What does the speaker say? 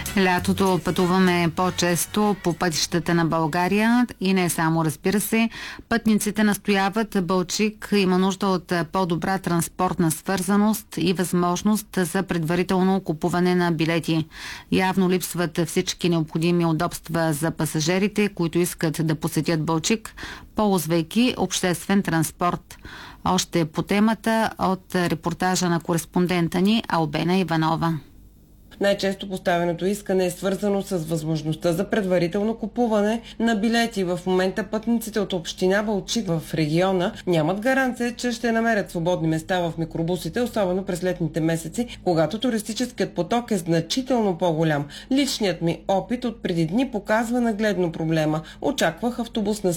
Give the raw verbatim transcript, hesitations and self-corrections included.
Лятото пътуваме по-често по пътищата на България и не само, разбира се. Пътниците настояват, Балчик има нужда от по-добра транспортна свързаност и възможност за предварително купуване на билети. Явно липсват всички необходими удобства за пасажирите, които искат да посетят Балчик, ползвайки обществен транспорт. Още по темата от репортажа на кореспондента ни Албена Иванова. Най-често поставеното искане е свързано с възможността за предварително купуване на билети. В момента пътниците от община Балчик в региона нямат гаранция, че ще намерят свободни места в микробусите, особено през летните месеци, когато туристическият поток е значително по-голям. Личният ми опит от преди дни показва нагледно проблема. Очаквах автобусна